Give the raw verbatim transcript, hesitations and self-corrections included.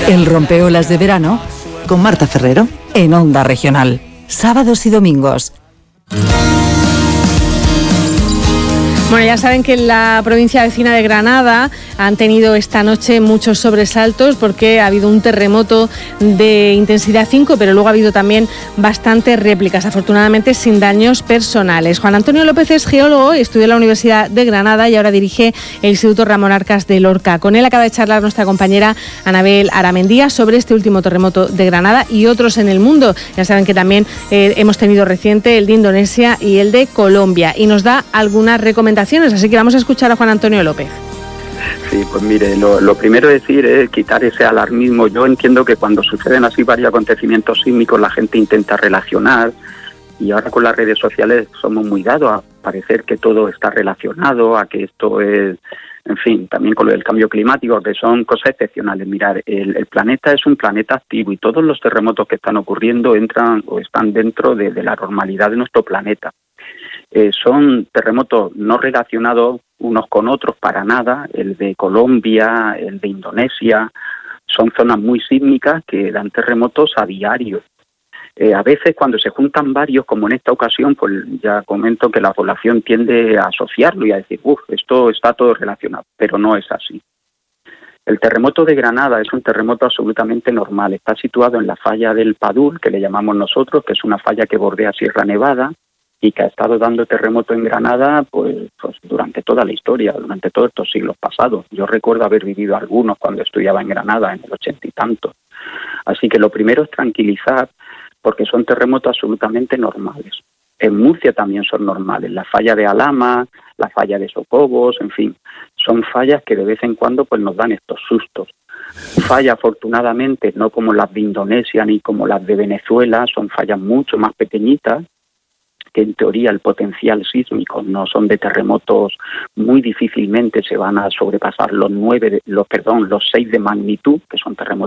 El rompeolas de verano con Marta Ferrero en Onda Regional. Sábados y domingos. Bueno, ya saben que en la provincia vecina de Granada han tenido esta noche muchos sobresaltos porque ha habido un terremoto de intensidad cinco, pero luego ha habido también bastantes réplicas, afortunadamente sin daños personales. Juan Antonio López es geólogo, estudió en la Universidad de Granada y ahora dirige el Instituto Ramón Arcas de Lorca. Con él acaba de charlar nuestra compañera Anabel Aramendía sobre este último terremoto de Granada y otros en el mundo. Ya saben que también eh, hemos tenido reciente el de Indonesia y el de Colombia, y nos da algunas recomendaciones. Así que vamos a escuchar a Juan Antonio López. Sí, pues mire, lo, lo primero es decir es quitar ese alarmismo. Yo entiendo que cuando suceden así varios acontecimientos sísmicos la gente intenta relacionar, y ahora con las redes sociales somos muy dados a parecer que todo está relacionado, a que esto es, en fin, también con lo del cambio climático, que son cosas excepcionales. Mirar, el, el planeta es un planeta activo y todos los terremotos que están ocurriendo entran o están dentro de, de la normalidad de nuestro planeta. Eh, son terremotos no relacionados unos con otros para nada. El de Colombia, el de Indonesia, son zonas muy sísmicas que dan terremotos a diario. Eh, a veces cuando se juntan varios, como en esta ocasión, pues ya comento que la población tiende a asociarlo y a decir, uff, esto está todo relacionado, pero no es así. El terremoto de Granada es un terremoto absolutamente normal. Está situado en la falla del Padul, que le llamamos nosotros, que es una falla que bordea Sierra Nevada, y que ha estado dando terremoto en Granada pues, pues durante toda la historia, durante todos estos siglos pasados. Yo recuerdo haber vivido algunos cuando estudiaba en Granada, en el ochenta y tanto. Así que lo primero es tranquilizar, porque son terremotos absolutamente normales. En Murcia también son normales. La falla de Alhama, la falla de Socobos, en fin, son fallas que de vez en cuando pues nos dan estos sustos. Fallas, afortunadamente, no como las de Indonesia ni como las de Venezuela, son fallas mucho más pequeñitas, que en teoría el potencial sísmico no son de terremotos, muy difícilmente se van a sobrepasar los nueve, los perdón, los seis de magnitud, que son terremotos